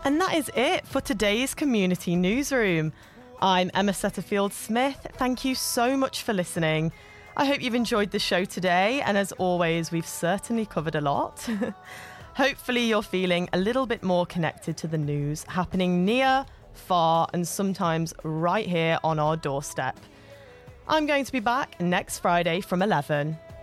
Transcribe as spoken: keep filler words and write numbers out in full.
And that is it for today's Community Newsroom. I'm Emma Setterfield-Smith. Thank you so much for listening. I hope you've enjoyed the show today, and as always, we've certainly covered a lot. Hopefully you're feeling a little bit more connected to the news happening near, far, and sometimes right here on our doorstep. I'm going to be back next Friday from eleven.